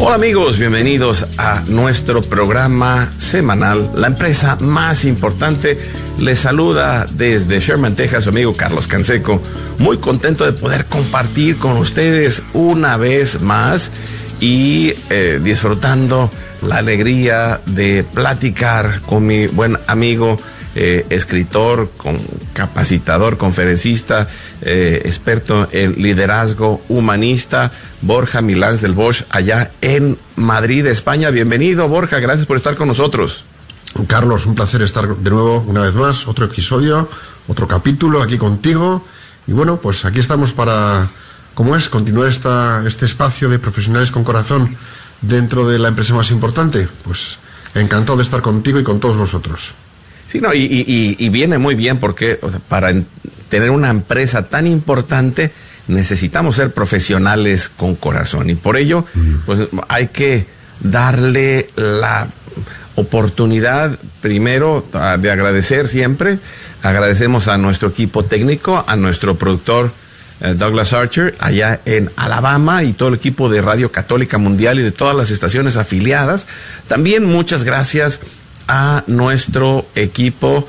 Hola amigos, bienvenidos a nuestro programa semanal. La empresa más importante les saluda desde Sherman, Texas, su amigo Carlos Canseco. Muy contento de poder compartir con ustedes una vez más y disfrutando la alegría de platicar con mi buen amigo, escritor, capacitador, conferencista, experto en liderazgo humanista, Borja Milans del Bosch, allá en Madrid, España. Bienvenido, Borja, gracias por estar con nosotros. Carlos, un placer estar de nuevo una vez más, otro episodio, otro capítulo aquí contigo. Y bueno, pues aquí estamos para, continuar este espacio de profesionales con corazón dentro de la empresa más importante. Pues encantado de estar contigo y con todos vosotros. Sí, no, y viene muy bien porque, o sea, para tener una empresa tan importante necesitamos ser profesionales con corazón, y por ello pues hay que darle la oportunidad primero de agradecer siempre. Agradecemos a nuestro equipo técnico, a nuestro productor Douglas Archer allá en Alabama, y todo el equipo de Radio Católica Mundial y de todas las estaciones afiliadas. También muchas gracias a nuestro equipo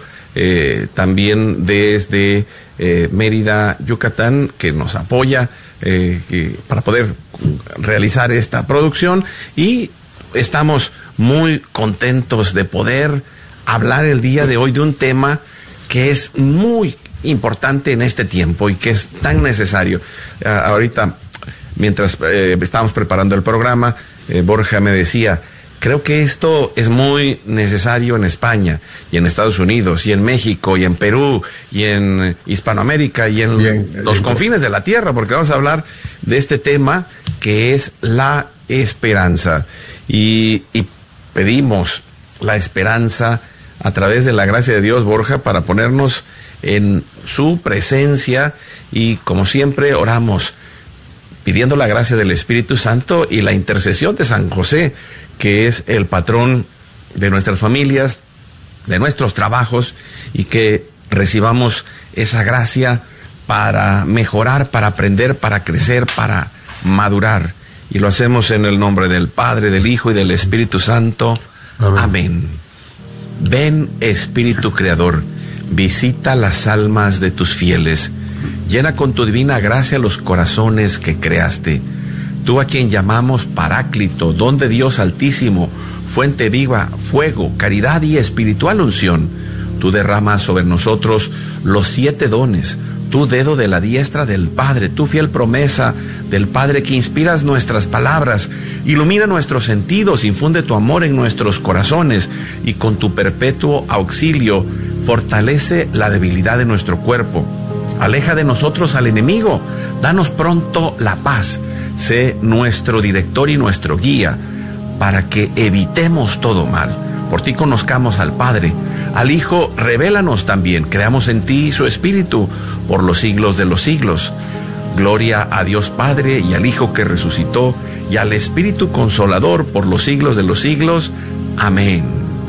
también desde Mérida, Yucatán, que nos apoya para poder realizar esta producción, y estamos muy contentos de poder hablar el día de hoy de un tema que es muy importante en este tiempo y que es tan necesario. Ahorita, mientras estábamos preparando el programa, Borja me decía: creo que esto es muy necesario en España, y en Estados Unidos, y en México, y en Perú, y en Hispanoamérica, y en los confines de la tierra, porque vamos a hablar de este tema que es la esperanza. Y pedimos la esperanza a través de la gracia de Dios, Borja, para ponernos en su presencia, y como siempre oramos pidiendo la gracia del Espíritu Santo y la intercesión de San José, que es el patrón de nuestras familias, de nuestros trabajos, y que recibamos esa gracia para mejorar, para aprender, para crecer, para madurar. Y lo hacemos en el nombre del Padre, del Hijo y del Espíritu Santo. Amén. Amén. Ven, Espíritu Creador, visita las almas de tus fieles, llena con tu divina gracia los corazones que creaste. Tú, a quien llamamos Paráclito, don de Dios Altísimo, fuente viva, fuego, caridad y espiritual unción, tú derramas sobre nosotros los 7 dones, tu dedo de la diestra del Padre, tu fiel promesa del Padre, que inspiras nuestras palabras, ilumina nuestros sentidos, infunde tu amor en nuestros corazones, y con tu perpetuo auxilio fortalece la debilidad de nuestro cuerpo. Aleja de nosotros al enemigo, danos pronto la paz. Sé nuestro director y nuestro guía, para que evitemos todo mal. Por ti conozcamos al Padre, al Hijo revélanos también, creamos en ti su Espíritu por los siglos de los siglos. Gloria a Dios Padre, y al Hijo que resucitó, y al Espíritu Consolador por los siglos de los siglos. Amén.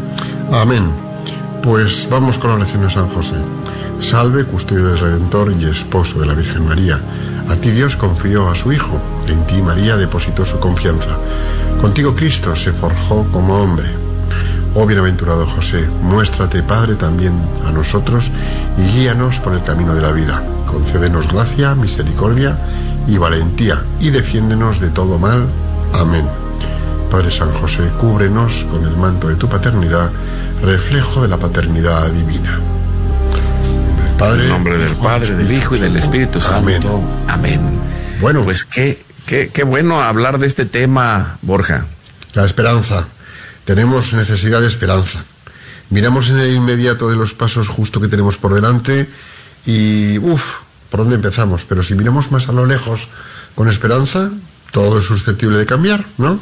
Amén. Pues vamos con la oración de San José. Salve, custodio del Redentor y esposo de la Virgen María. A ti Dios confió a su Hijo, en ti María depositó su confianza. Contigo Cristo se forjó como hombre. Oh bienaventurado José, muéstrate Padre también a nosotros y guíanos por el camino de la vida. Concédenos gracia, misericordia y valentía, y defiéndenos de todo mal. Amén. Padre San José, cúbrenos con el manto de tu paternidad, reflejo de la paternidad divina. Padre, en nombre del Padre, del Hijo y del Espíritu Santo. Amén. Bueno, pues qué bueno hablar de este tema, Borja. La esperanza. Tenemos necesidad de esperanza. Miramos en el inmediato de los pasos justo que tenemos por delante y, ¿por dónde empezamos? Pero si miramos más a lo lejos con esperanza, todo es susceptible de cambiar, ¿no?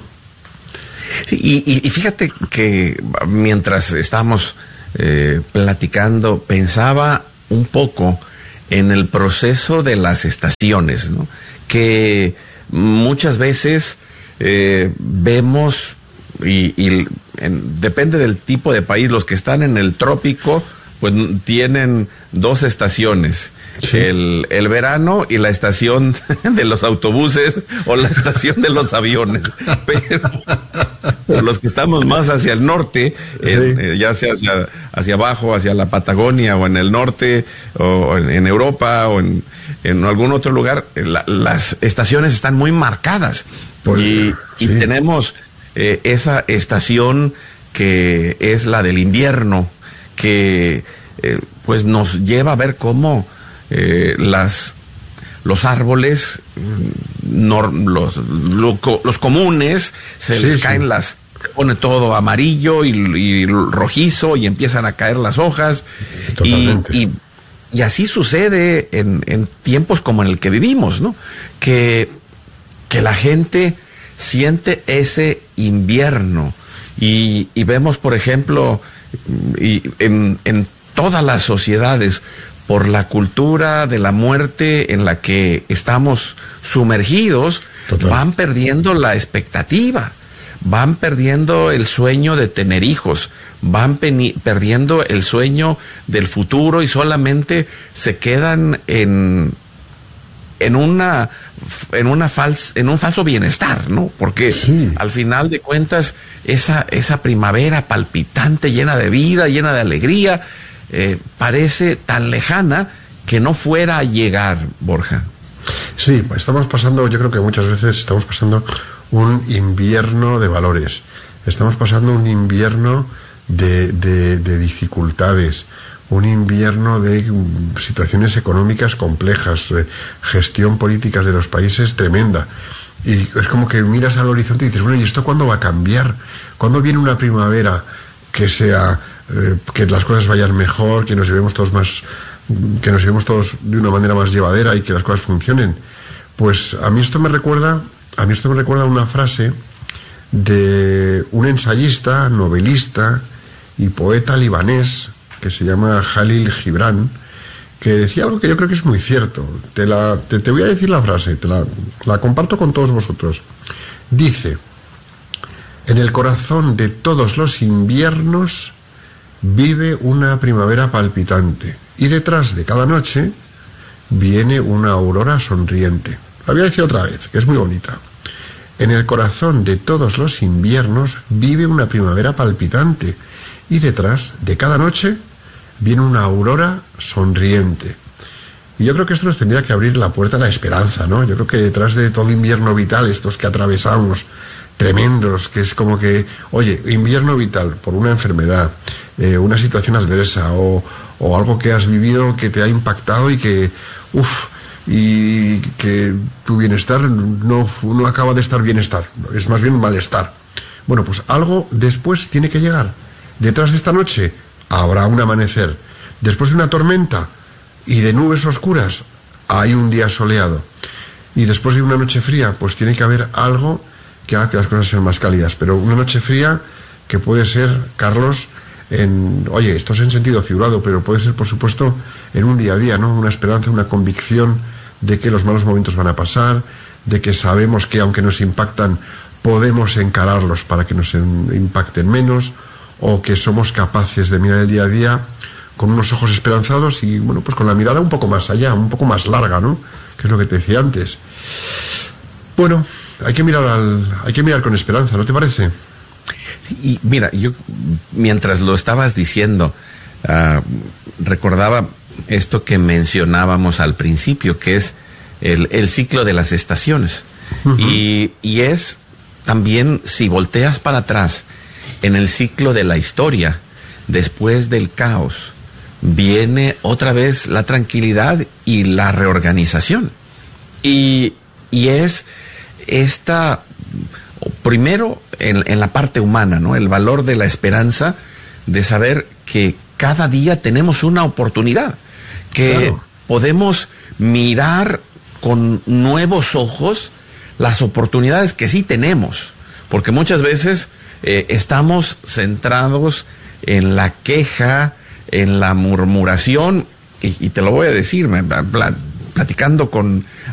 Sí, y fíjate que mientras estábamos platicando, pensaba un poco en el proceso de las estaciones, ¿no? Que muchas veces vemos, depende del tipo de país, los que están en el trópico, pues tienen 2 estaciones, Sí. El verano y la estación de los autobuses o la estación de los aviones. Pero los que estamos más hacia el norte, sí. Ya sea hacia abajo, hacia la Patagonia o en el norte, o en Europa o en algún otro lugar, las estaciones están muy marcadas. Pues, y tenemos esa estación que es la del invierno, que pues nos lleva a ver cómo los árboles, los comunes, se les caen se pone todo amarillo y rojizo y empiezan a caer las hojas. Totalmente. Y así sucede en tiempos como en el que vivimos, ¿no? Que la gente siente ese invierno y vemos, por ejemplo, en todas las sociedades, por la cultura de la muerte en la que estamos sumergidos, total, van perdiendo la expectativa, van perdiendo el sueño de tener hijos, van perdiendo el sueño del futuro y solamente se quedan en un falso bienestar, ¿no? Porque sí, al final de cuentas esa primavera palpitante, llena de vida, llena de alegría, parece tan lejana que no fuera a llegar, Borja. Sí, estamos pasando, yo creo que muchas veces estamos pasando un invierno de valores, estamos pasando un invierno de dificultades, un invierno de situaciones económicas complejas, gestión políticas de los países tremenda. Y es como que miras al horizonte y dices, bueno, ¿y esto cuándo va a cambiar? ¿Cuándo viene una primavera que sea, que las cosas vayan mejor, que nos llevemos todos de una manera más llevadera y que las cosas funcionen? Pues a mí esto me recuerda una frase de un ensayista, novelista y poeta libanés que se llama Jalil Gibran, que decía algo que yo creo que es muy cierto. Te voy a decir la frase, la comparto con todos vosotros. Dice: en el corazón de todos los inviernos vive una primavera palpitante, y detrás de cada noche viene una aurora sonriente. La voy a decir otra vez, que es muy bonita. En el corazón de todos los inviernos vive una primavera palpitante, y detrás de cada noche viene una aurora sonriente. Y yo creo que esto nos tendría que abrir la puerta a la esperanza, ¿no? Yo creo que detrás de todo invierno vital, estos que atravesamos, tremendos, que es como que, oye, invierno vital por una enfermedad, una situación adversa o algo que has vivido que te ha impactado y que, y que tu bienestar no acaba de estar bienestar, es más bien malestar. Bueno, pues algo después tiene que llegar. Detrás de esta noche habrá un amanecer. Después de una tormenta y de nubes oscuras hay un día soleado. Y después de una noche fría, pues tiene que haber algo que haga que las cosas sean más cálidas. Pero una noche fría que puede ser, Carlos, oye, esto es en sentido figurado, pero puede ser, por supuesto, en un día a día, ¿no? Una esperanza, una convicción de que los malos momentos van a pasar, de que sabemos que aunque nos impactan, podemos encararlos para que nos impacten menos, o que somos capaces de mirar el día a día con unos ojos esperanzados y, bueno, pues con la mirada un poco más allá, un poco más larga, ¿no? Que es lo que te decía antes. Bueno, hay que mirar con esperanza, ¿no te parece? Sí, y mira, yo mientras lo estabas diciendo, recordaba esto que mencionábamos al principio, que es el ciclo de las estaciones. Uh-huh. Y es también, si volteas para atrás, en el ciclo de la historia, después del caos, viene otra vez la tranquilidad y la reorganización. Y es esta, primero en la parte humana, ¿no? El valor de la esperanza, de saber que cada día tenemos una oportunidad, que claro, podemos mirar con nuevos ojos las oportunidades que sí tenemos, porque muchas veces estamos centrados en la queja, en la murmuración, y te lo voy a decir, platicando con